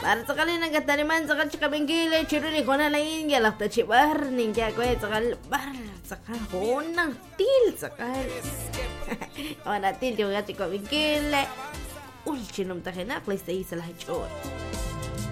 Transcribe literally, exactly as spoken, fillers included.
Para sakali nang kataniman sakal chika bengkile chiru ni kona lain ya lakta chibar ninja ko sakal bar sakal honang til sakal. Ona til yo ga chika bengkile. Ul chinum tahenak lista isa la chor.